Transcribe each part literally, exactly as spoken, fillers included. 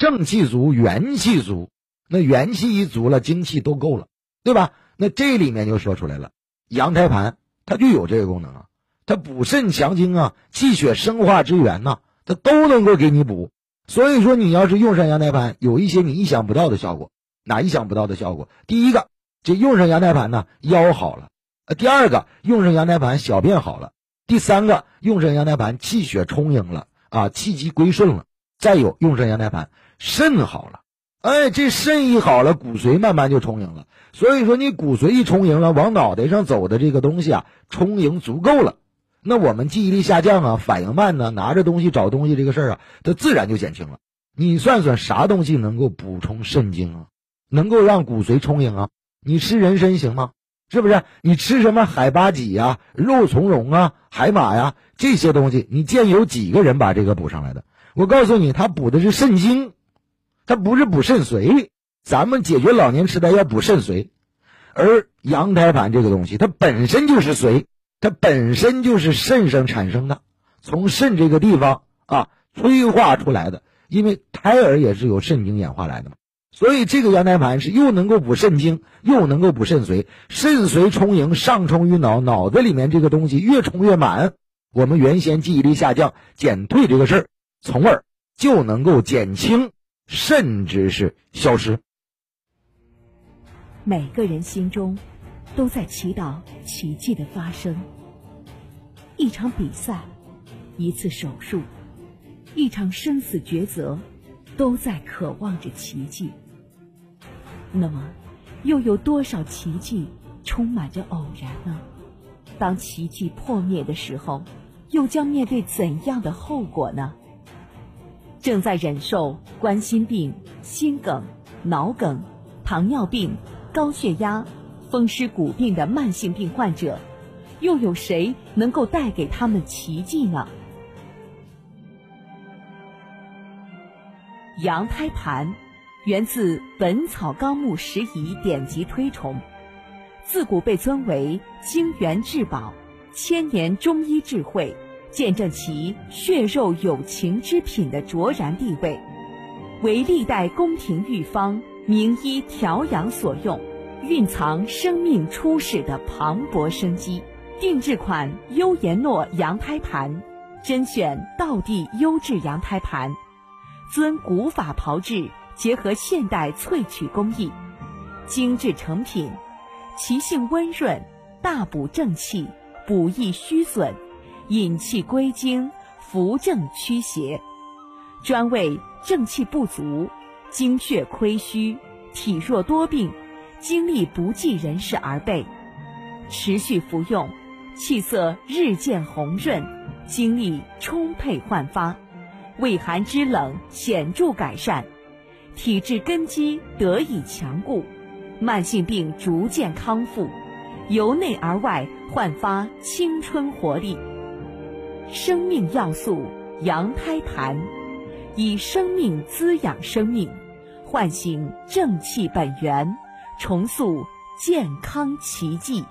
正气足，元气足。那元气一足了，精气都够了，对吧？那这里面就说出来了，羊胎盘它就有这个功能啊，它补肾强精啊，气血生化之源呐、啊，它都能够给你补。所以说你要是用上羊胎盘，有一些你意想不到的效果。哪意想不到的效果？第一个，这用上羊胎盘呢，腰好了；第二个，用上羊胎盘小便好了；第三个，用上羊胎盘气血充盈了啊，气机归顺了；再有，用上羊胎盘肾好了。哎，这肾一好了，骨髓慢慢就充盈了。所以说你骨髓一充盈了，往脑袋上走的这个东西啊，充盈足够了，那我们记忆力下降啊，反应慢呢，拿着东西找东西这个事儿啊，它自然就减轻了。你算算啥东西能够补充肾精啊，能够让骨髓充盈啊？你吃人参行吗？是不是？你吃什么海八戟啊、肉苁蓉啊、海马呀、啊、这些东西，你见有几个人把这个补上来的？我告诉你，他补的是肾精，他不是补肾髓。咱们解决老年痴呆要补肾髓，而羊胎盘这个东西，它本身就是髓，它本身就是肾上产生的，从肾这个地方啊催化出来的。因为胎儿也是由肾精演化来的嘛，所以这个羊胎盘是又能够补肾精，又能够补肾髓，肾髓充盈，上冲于脑，脑子里面这个东西越充越满，我们原先记忆力下降减退这个事儿，从而就能够减轻，甚至是消失。 每个人心中都在祈祷奇迹的发生，一场比赛，一次手术，一场生死抉择，都在渴望着奇迹。那么又有多少奇迹充满着偶然呢？当奇迹破灭的时候，又将面对怎样的后果呢？正在忍受冠心病、心梗、脑梗、糖尿病、高血压、风湿骨病的慢性病患者，又有谁能够带给他们奇迹呢？羊胎盘源自《本草纲目拾遗》典籍推崇，自古被尊为精元至宝、千年中医智慧，见证其血肉有情之品的卓然地位，为历代宫廷御方、名医调养所用，蕴藏生命初始的磅礴生机。定制款优颜诺羊胎盘，甄选道地优质羊胎盘，遵古法炮制，结合现代萃取工艺，精致成品，其性温润，大补正气，补益虚损，引气归经，扶正驱邪，专为正气不足、精血亏虚、体弱多病、精力不济人士而备。持续服用，气色日渐红润，精力充沛焕发，胃寒肢冷显著改善，体质根基得以强固，慢性病逐渐康复，由内而外焕发青春活力。生命要素羊胎盘，以生命滋养生命，唤醒正气本源，重塑健康奇迹。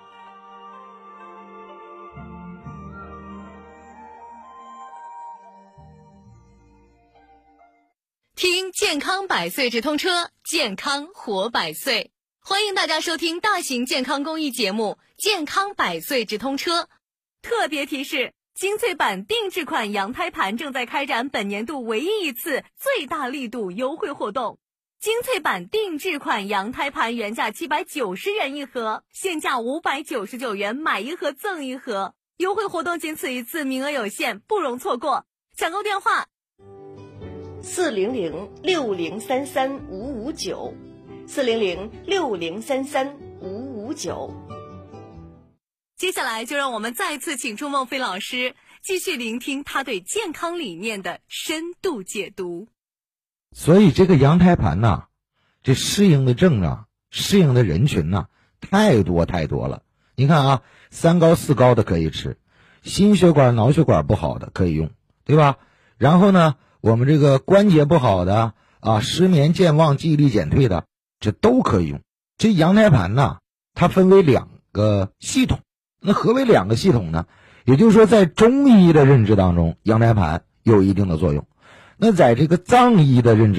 听健康百岁直通车，健康活百岁。欢迎大家收听大型健康公益节目《健康百岁直通车》。特别提示：精粹版定制款羊胎盘正在开展本年度唯一一次最大力度优惠活动。精粹版定制款羊胎盘原价七百九十元一盒，现价五百九十九元，买一盒赠一盒。优惠活动仅此一次，名额有限，不容错过。抢购电话： 四零零六零三三五五九，四零零六零三三五五九。 接下来就让我们再次请出孟非老师，继续聆听他对健康理念的深度解读。 所以这个羊胎盘呐，这适应的症啊，适应的人群呐，太多太多了。你看啊，三高四高的可以吃，心血管脑血管不好的可以用，对吧？然后呢，我们这个关节不好的啊，失眠健忘记忆力减退的，这都可以用。这羊胎盘呢，它分为两个系统。那何为两个系统呢？也就是说，在中医的认知当中，羊胎盘有一定的作用。那在这个藏医的认知